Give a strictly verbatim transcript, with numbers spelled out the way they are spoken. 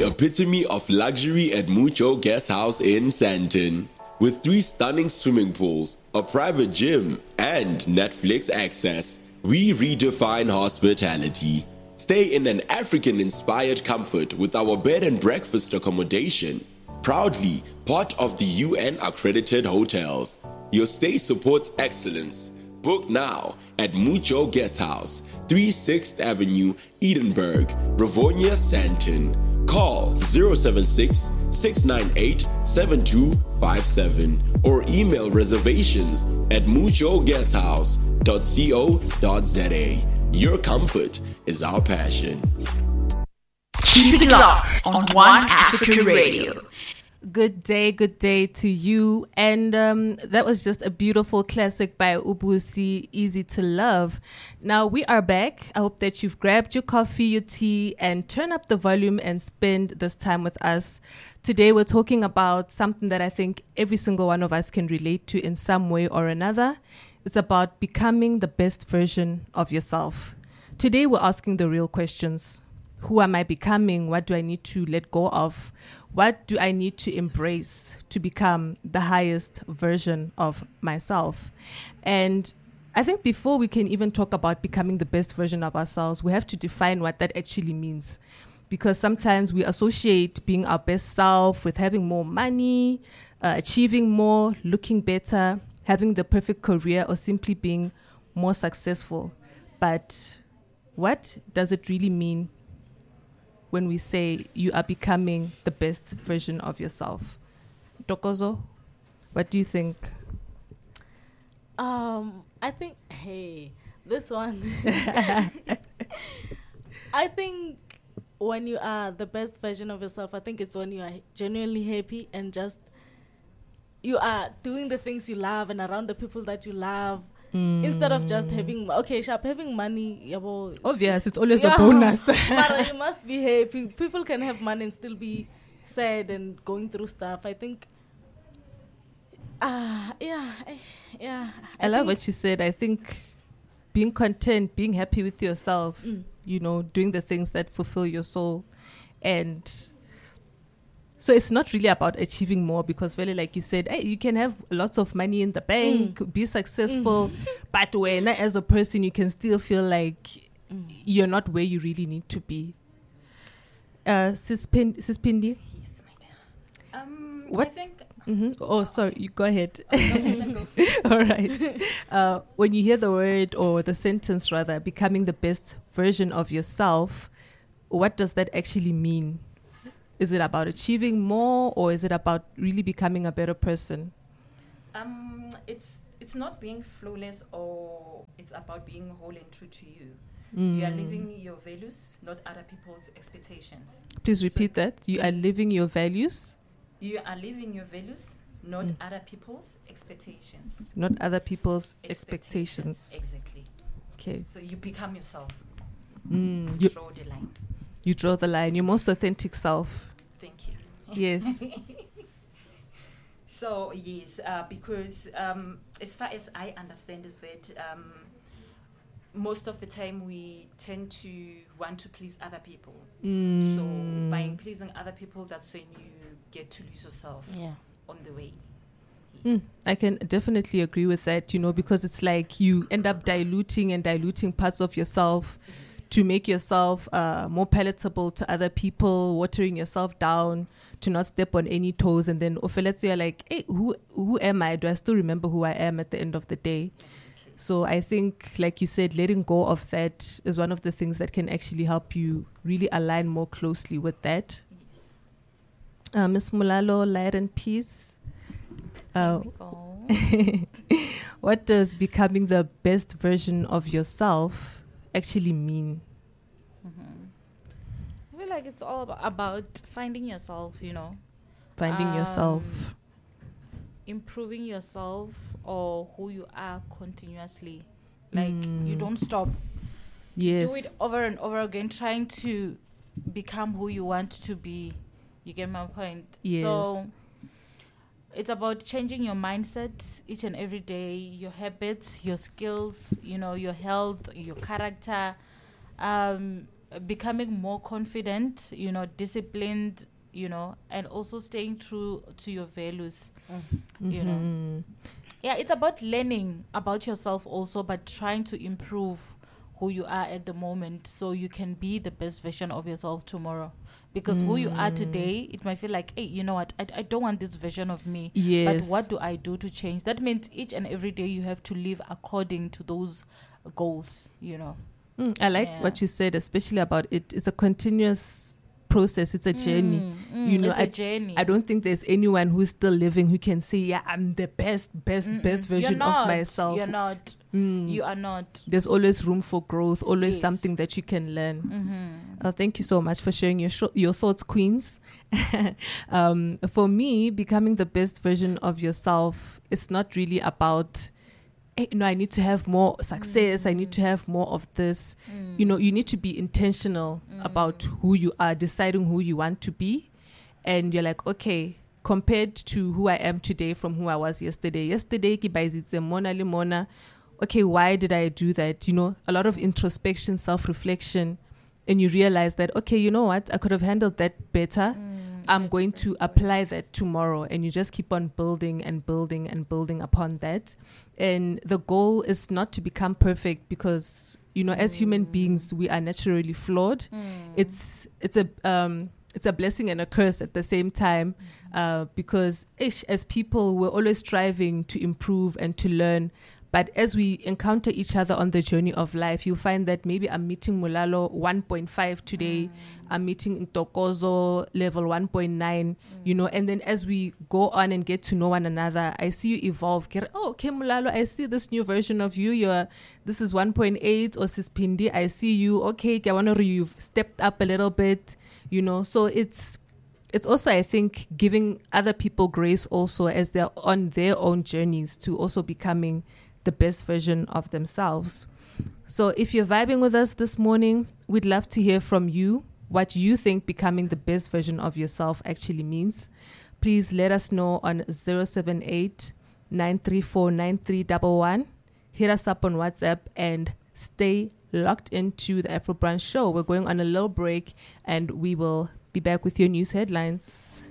epitome of luxury at Mucho Guest House in Sandton. With three stunning swimming pools, a private gym, and Netflix access, we redefine hospitality. Stay in an African-inspired comfort with our bed and breakfast accommodation. Proudly part of the U N-accredited hotels. Your stay supports excellence. Book now at Mucho Guest House, thirty-sixth Avenue, Edinburgh, Rivonia, Sandton. Call zero seven six, six nine eight, seven two five seven or email reservations at mucho guest house dot co dot za. Your comfort is our passion. Keep it locked on One Africa Radio. Good day, good day to you. And um, that was just a beautiful classic by Ubusi, Easy to Love. Now we are back. I hope that you've grabbed your coffee, your tea, and turn up the volume and spend this time with us. Today we're talking about something that I think every single one of us can relate to in some way or another. It's about becoming the best version of yourself. Today we're asking the real questions. Who am I becoming? What do I need to let go of? What do I need to embrace to become the highest version of myself? And I think before we can even talk about becoming the best version of ourselves, we have to define what that actually means. Because sometimes we associate being our best self with having more money, uh, achieving more, looking better, having the perfect career, or simply being more successful. But what does it really mean when we say you are becoming the best version of yourself? Dokozo, what do you think? Um, I think, hey, this one. I think when you are the best version of yourself, I think it's when you are genuinely happy and just you are doing the things you love and around the people that you love. Mm. Instead of just having, okay, sharp, having money. Yabo, obvious, it's always yeah, a bonus. But you must be happy. People can have money and still be sad and going through stuff. I think, ah, uh, yeah, I, yeah. I, I love what you said. I think being content, being happy with yourself, mm. you know, doing the things that fulfill your soul. And so it's not really about achieving more, because really, like you said, hey, you can have lots of money in the bank, mm. be successful, mm. but when as a person, you can still feel like mm. you're not where you really need to be. Uh, Sis Pindi? Yes, my dear. Um, what? I think... Mm-hmm. Oh, sorry, you go ahead. Oh, no, go. All right. Uh, when you hear the word, or the sentence rather, becoming the best version of yourself, what does that actually mean? Is it about achieving more, or is it about really becoming a better person? Um, it's it's not being flawless, or it's about being whole and true to you. Mm. You are living your values, not other people's expectations. Please repeat so that. You are living your values? You are living your values, not mm. other people's expectations. Not other people's expectations. expectations. Exactly. Okay. So you become yourself. Mm. You You draw the line. You draw the line. Your most authentic self. Thank you. Yes. So, yes, uh, because um, as far as I understand is that um, most of the time we tend to want to please other people. Mm. So by pleasing other people, that's when you get to lose yourself yeah. on the way. Yes. Mm, I can definitely agree with that, you know, because it's like you end up diluting and diluting parts of yourself yes. to make yourself uh, more palatable to other people, watering yourself down to not step on any toes. And then, okay, let's say you're like, hey, who, who am I? Do I still remember who I am at the end of the day? Exactly. So I think, like you said, letting go of that is one of the things that can actually help you really align more closely with that. Yes. Uh, Miss Mulalo, light and peace. Uh, what does becoming the best version of yourself actually mean? Mm-hmm. I feel like it's all about, about finding yourself, you know. Finding um, yourself. Improving yourself or who you are continuously. Like, mm. you don't stop. Yes. Do it over and over again, trying to become who you want to be. You get my point? Yes. So it's about changing your mindset each and every day, your habits, your skills, you know, your health, your character. Um, uh, becoming more confident, you know, disciplined, you know, and also staying true to your values, mm-hmm. you know. Yeah, it's about learning about yourself also, but trying to improve who you are at the moment so you can be the best version of yourself tomorrow. Because mm. who you are today, it might feel like, hey, you know what, I, I don't want this version of me. Yes. But what do I do to change? That means each and every day you have to live according to those goals, you know. Mm, I like yeah. what you said, especially about it. It's a continuous process. It's a journey. Mm, mm, you know, it's I, a journey. I don't think there's anyone who's still living who can say, yeah, I'm the best, best, Mm-mm. best version You're not. of myself. You're not. Mm. You are not. There's always room for growth, always Yes. something that you can learn. Mm-hmm. Uh, thank you so much for sharing your sh- your thoughts, Queens. um, for me, becoming the best version of yourself is not really about, hey, no, I need to have more success. Mm. I need to have more of this. Mm. You know, you need to be intentional mm. about who you are, deciding who you want to be. And you're like, okay, compared to who I am today from who I was yesterday. Yesterday, ki baizitse mona le mona. Okay, why did I do that? You know, a lot of introspection, self-reflection. And you realize that, okay, you know what? I could have handled that better. Mm. I'm going to apply that tomorrow. And you just keep on building and building and building upon that. And the goal is not to become perfect because, you know, mm. as human beings, we are naturally flawed. Mm. It's it's a um it's a blessing and a curse at the same time mm. uh, because ish, as people, we're always striving to improve and to learn. But as we encounter each other on the journey of life, you'll find that maybe I'm meeting Mulalo one point five today. Mm. I'm meeting Ntokozo level one point nine, mm. you know, and then as we go on and get to know one another, I see you evolve. Oh, okay, Mulalo, I see this new version of you. You're, this is one point eight, or Sispindi, I see you. Okay, Kawanori, you've stepped up a little bit, you know. So it's it's also, I think, giving other people grace also as they're on their own journeys to also becoming the best version of themselves. So if you're vibing with us this morning, we'd love to hear from you what you think becoming the best version of yourself actually means. Please let us know on zero seven eight, nine three four, nine three one one. Hit us up on WhatsApp and stay locked into the Afro Brunch show. We're going on a little break and we will be back with your news headlines.